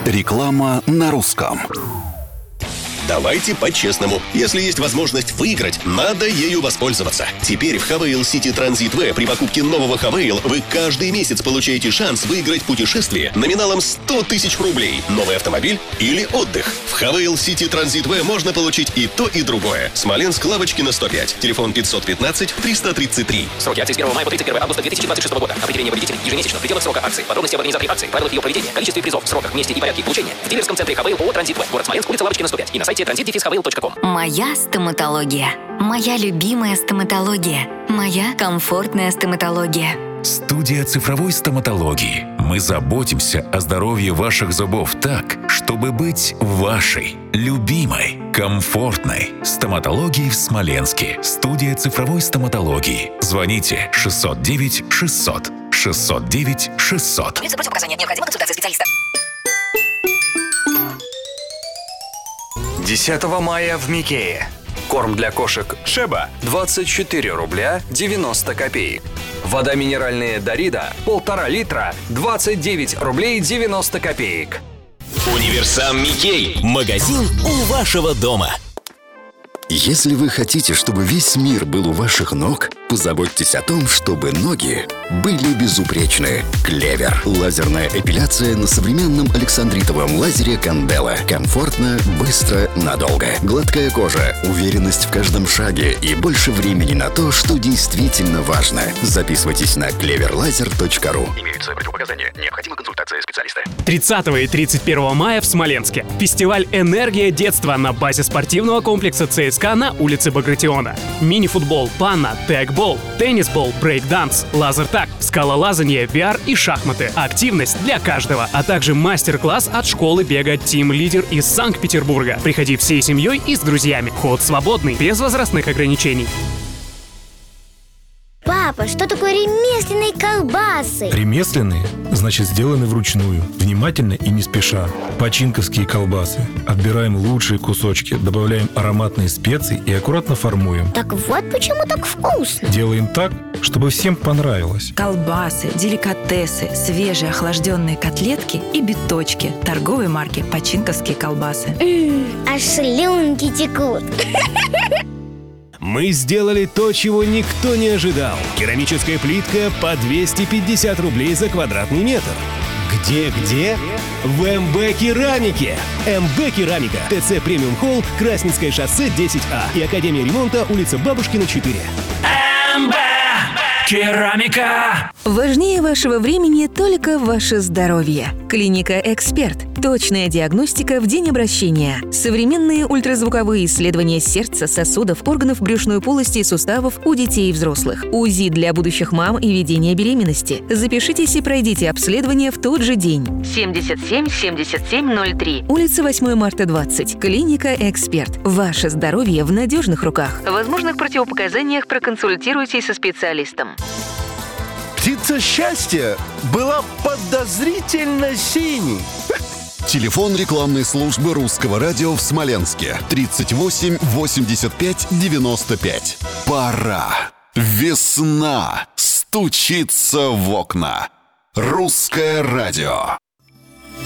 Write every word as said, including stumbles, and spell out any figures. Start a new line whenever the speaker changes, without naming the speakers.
Реклама на русском.
Давайте по-честному. Если есть возможность выиграть, надо ею воспользоваться. Теперь в Хавейл Сити Транзит В при покупке нового Хавейл вы каждый месяц получаете шанс выиграть путешествие номиналом сто тысяч рублей, новый автомобиль или отдых. В Хавейл Сити Транзит В можно получить и то, и другое. Смоленск, Лавочкина, сто пять. Телефон пятьсот пятнадцать триста тридцать три.
Сроки акции с первого мая по тридцать первое августа две тысячи двадцать шестого года. Определение победителей ежемесячно в пределах срока акции. Подробности об организации акции, правилах ее проведения, количестве призов, сроках, месте и порядке их получения в дилерском центре Хавейл ООО «Транзит В». Город Смоленск, улица Лавочкина, сто пять. И на сайте транзит дефис хавейл точка ком.
Моя стоматология. Моя любимая стоматология. Моя комфортная стоматология.
Студия цифровой стоматологии. Мы заботимся о здоровье ваших зубов так, чтобы быть вашей любимой, комфортной стоматологией в Смоленске. Студия цифровой стоматологии. Звоните шестьсот девять шестьсот шестьсот девять шестьсот.
Лица против указания. Необходима консультация специалиста.
десятого мая в Микее. Корм для кошек Шеба двадцать четыре рубля девяносто копеек. Вода минеральная Дарида полтора литра двадцать девять рублей девяносто копеек.
Универсам Микей. Магазин у вашего дома.
Если вы хотите, чтобы весь мир был у ваших ног, позаботьтесь о том, чтобы ноги были безупречны. Клевер. Лазерная эпиляция на современном александритовом лазере Кандела. Комфортно, быстро, надолго. Гладкая кожа, уверенность в каждом шаге и больше времени на то, что действительно важно. Записывайтесь на клевер лазер точка ру.
Имеются противопоказания. Необходима консультация специалиста.
тридцатого и тридцать первого мая в Смоленске. Фестиваль «Энергия детства» на базе спортивного комплекса ЦСКА на улице Багратиона. Мини-футбол, панна, тегбол, теннисбол, брейк-данс, лазертаг, скалолазание, ви ар и шахматы. Активность для каждого, а также мастер-класс от школы бега Team Leader из Санкт-Петербурга. Приходи всей семьей и с друзьями. Вход свободный, без возрастных ограничений.
Папа, что такое ремесленные колбасы?
Ремесленные, значит, сделаны вручную, внимательно и не спеша. Починковские колбасы. Отбираем лучшие кусочки, добавляем ароматные специи и аккуратно формуем.
Так вот почему так вкусно.
Делаем так, чтобы всем понравилось.
Колбасы, деликатесы, свежие охлажденные котлетки и биточки. Торговой марки «Починковские колбасы».
М-м, аж слюнки текут.
Мы сделали то, чего никто не ожидал. Керамическая плитка по двести пятьдесят рублей за квадратный метр. Где-где? В эм бэ Керамике. эм бэ Керамика. ТЦ Премиум Холл, Красненское шоссе десять А и Академия ремонта, улица Бабушкина, четыре.
эм бэ Керамика.
Важнее вашего времени только ваше здоровье. Клиника «Эксперт». Точная диагностика в день обращения. Современные ультразвуковые исследования сердца, сосудов, органов брюшной полости и суставов у детей и взрослых. УЗИ для будущих мам и ведения беременности. Запишитесь и пройдите обследование в тот же день. семьдесят семь семьдесят семь ноль три. Улица восьмое марта, двадцать. Клиника «Эксперт». Ваше здоровье в надежных руках. В возможных противопоказаниях проконсультируйтесь со специалистом.
Птица счастья была подозрительно синей.
Телефон рекламной службы русского радио в Смоленске. тридцать восемь восемьдесят пять девяносто пять. Пора. Весна стучится в окна. Русское радио.